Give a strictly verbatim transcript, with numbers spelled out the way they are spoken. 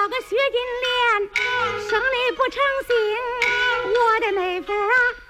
个薛金莲，生的不成形，我的妹夫啊。